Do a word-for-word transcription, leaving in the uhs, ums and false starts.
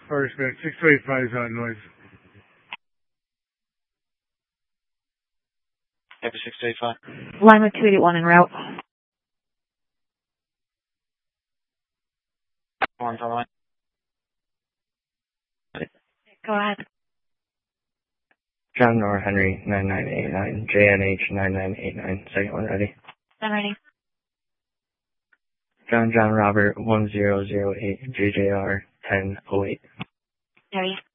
First bit, six two eight five is on noise. Echo six two eight five. Lima two eighty-one en route. One's on the line. Go ahead. John Nor Henry nine nine eight nine, J N H nine nine eight nine, second one ready. I'm ready. John John Robert one zero zero eight, J J R ten oh eight. Ready.